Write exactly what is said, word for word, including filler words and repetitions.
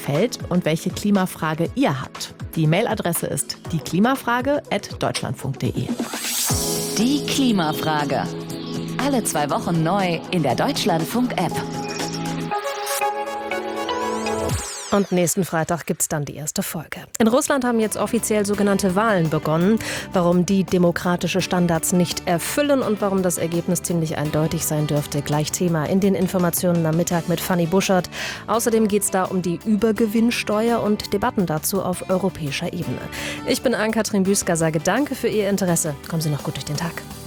gefällt und welche Klimafrage ihr habt. Die Mailadresse ist dieklimafrage at deutschlandfunk punkt de. Die Klimafrage. Alle zwei Wochen neu in der Deutschlandfunk-App. Und nächsten Freitag gibt's dann die erste Folge. In Russland haben jetzt offiziell sogenannte Wahlen begonnen. Warum die demokratische Standards nicht erfüllen und warum das Ergebnis ziemlich eindeutig sein dürfte. Gleich Thema in den Informationen am Mittag mit Fanny Buschert. Außerdem geht's da um die Übergewinnsteuer und Debatten dazu auf europäischer Ebene. Ich bin Ann-Kathrin Büsker, sage danke für Ihr Interesse. Kommen Sie noch gut durch den Tag.